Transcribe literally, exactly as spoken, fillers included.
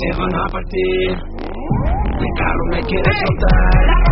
se van a partir. El carro me quiere soltar.